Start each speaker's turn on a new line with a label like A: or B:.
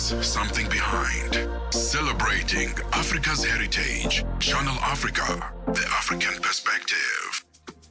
A: leaves something behind. Celebrating Africa's heritage. Channel Africa, the African perspective.